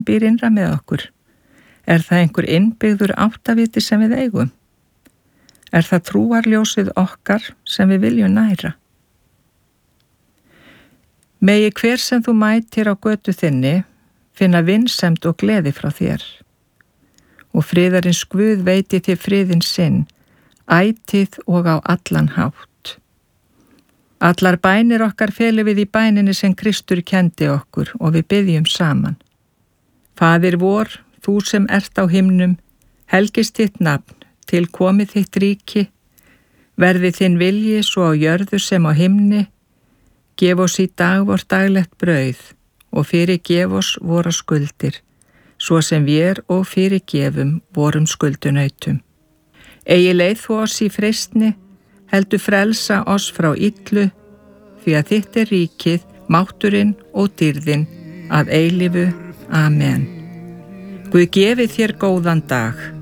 býr innra með okkur? Er það einhver innbyggður áttaviti sem við eigum? Er það trúarljósið okkar sem við viljum næra? Megi hver sem þú mætir á götu þinni finna vinsemd og gleði frá þér. Og friðarins Guð veiti þér friðinn sinn, ætíð og á allan hátt. Allar bænir okkar felum við í bæninni sem Kristur kendi okkur og við biðjum saman. Faðir vor, þú sem ert á himnum, helgist þitt nafn, til komið þitt ríki, verði þinn vilji svo á jörðu sem á himni, gef oss í dag vort daglegt brauð og fyrirgef oss vora skuldir, svo sem vér og fyrirgefum vorum skuldunautum. Eigi leið þú oss í freistni, heldur frelsa oss frá illu, því að þitt er ríkið, mátturinn og dýrðin að eilífu. Amen. Guð gefi þér góðan dag.